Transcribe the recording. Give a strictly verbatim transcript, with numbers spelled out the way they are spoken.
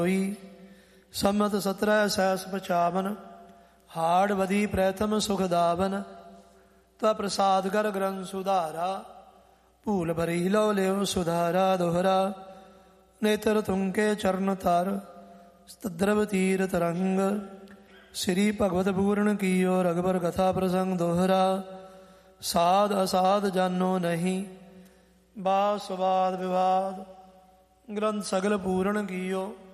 ਹੋਈ। ਸੰਮਤ ਸਤਰੈ ਸੈਸ ਪਚਾਵਨ, ਹਾੜ ਬਦੀ ਪ੍ਰਥਮ ਸੁਖ ਦਾਵਨ। ਤਾ ਪ੍ਰਸਾਦ ਕਰ ਗ੍ਰੰਥ ਸੁਧਾਰਾ, ਭੂਲ ਭਰੀ ਲਉ ਲਿਓ ਸੁਧਾਰਾ। ਦੋਹਰਾ ਨੇਤਰ ਤੁੰਕੇ ਚਰਨ ਤਰ, ਸਤਦਰਵ ਤੀਰ ਤਰੰਗ। ਸ੍ਰੀ ਭਗਵਤ ਪੂਰਨ ਕੀਓ ਰਘਬਰ ਕਥਾ ਪ੍ਰਸੰਗ। ਦੋਹਰਾ ਸਾਧ ਅਸਾਧ ਜਾਨੋ ਨਹੀਂ, ਬਾਦ ਸਵਾਦ ਵਿਵਾਦ। ਗ੍ਰੰਥ ਸਗਲ ਪੂਰਨ ਕੀਓ